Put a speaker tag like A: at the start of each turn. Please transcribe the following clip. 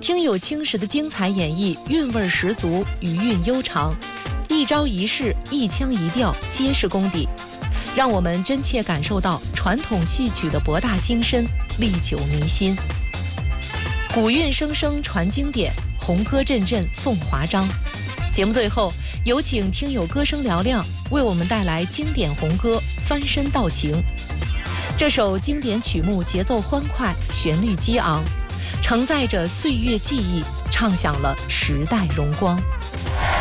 A: 听友青石的精彩演绎，韵味十足，余韵悠长，一招一式，一腔一调，皆是功底，让我们真切感受到传统戏曲的博大精深，历久弥新。古韵声声传经典，红歌阵阵颂华章。节目最后，有请听友歌声嘹亮为我们带来经典红歌《翻身道情》。这首经典曲目节奏欢快，旋律激昂，承载着岁月记忆，唱响了时代荣光。